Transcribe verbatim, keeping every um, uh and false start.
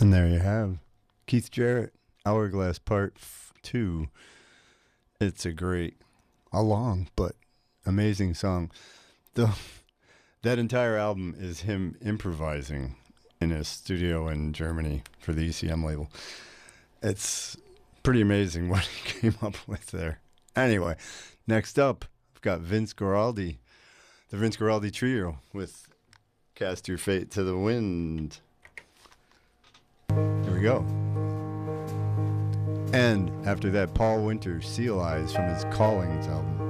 And there you have Keith Jarrett, Hourglass Part f- two. It's a great, a long but amazing song. The, that entire album is him improvising in a studio in Germany for the E C M label. It's pretty amazing what he came up with there. Anyway, next up, I've got Vince Guaraldi, the Vince Guaraldi Trio with Cast Your Fate to the Wind. Here we go. And after that, Paul Winter, Seal Eyes from his Callings album.